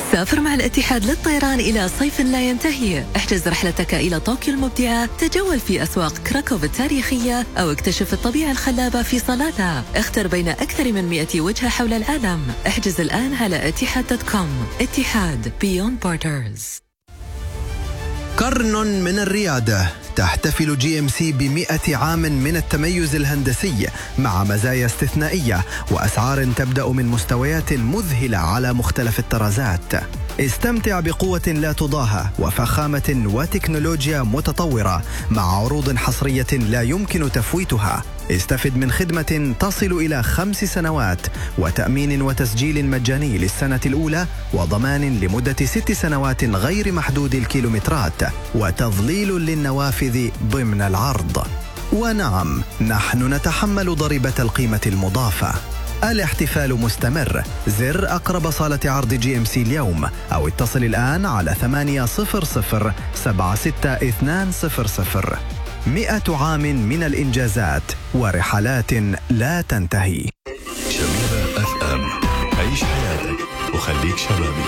سافر مع الاتحاد للطيران إلى صيف لا ينتهي. احجز رحلتك إلى طوكيو المبدعة، تجول في أسواق كراكوف التاريخية أو اكتشف الطبيعة الخلابة في صالاتها. اختر بين أكثر من 100 وجهة حول العالم. احجز الآن على etihad.com. اتحاد Beyond Borders. قرن من الريادة. تحتفل GMC ب100 عام من التميز الهندسي مع مزايا استثنائية وأسعار تبدأ من مستويات مذهلة على مختلف الطرازات. استمتع بقوة لا تضاهى وفخامة وتكنولوجيا متطورة مع عروض حصرية لا يمكن تفويتها. استفد من خدمة تصل إلى 5 سنوات وتأمين وتسجيل مجاني للسنة الأولى وضمان لمدة 6 سنوات غير محدود الكيلومترات وتظليل للنوافذ ضمن العرض. ونعم، نحن نتحمل ضريبة القيمة المضافة. الاحتفال مستمر. زر أقرب صالة عرض GMC اليوم أو اتصل الآن على 800 76200. 100 عام من الإنجازات ورحلات لا تنتهي. شبيبة FM. عيش حياتك وخليك شبابي.